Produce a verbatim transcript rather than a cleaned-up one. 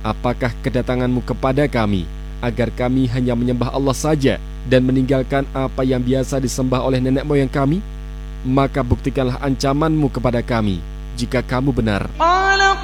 apakah kedatanganmu kepada kami agar kami hanya menyembah Allah saja dan meninggalkan apa yang biasa disembah oleh nenek moyang kami? Maka buktikanlah ancamanmu kepada kami jika kamu benar.